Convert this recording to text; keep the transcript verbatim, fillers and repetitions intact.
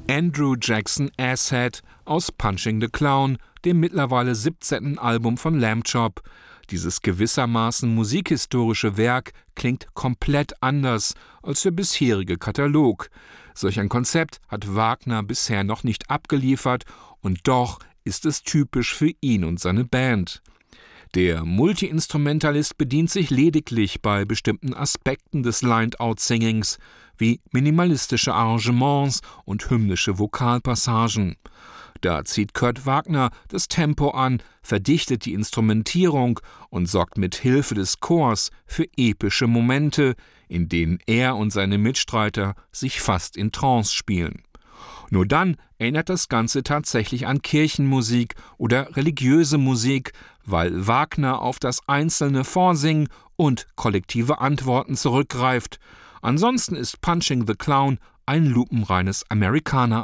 Andrew Jackson Asshead aus Punching the Clown, dem mittlerweile siebzehnten Album von Lamb Chop. Dieses gewissermaßen musikhistorische Werk klingt komplett anders als der bisherige Katalog. Solch ein Konzept hat Wagner bisher noch nicht abgeliefert, und doch ist es typisch für ihn und seine Band. Der Multi-Instrumentalist bedient sich lediglich bei bestimmten Aspekten des Lined-Out-Singings, wie minimalistische Arrangements und hymnische Vokalpassagen. Da zieht Kurt Wagner das Tempo an, verdichtet die Instrumentierung und sorgt mit Hilfe des Chors für epische Momente, in denen er und seine Mitstreiter sich fast in Trance spielen. Nur dann erinnert das Ganze tatsächlich an Kirchenmusik oder religiöse Musik, weil Wagner auf das einzelne Vorsingen und kollektive Antworten zurückgreift. Ansonsten ist Punching the Clown ein lupenreines Americana-Album.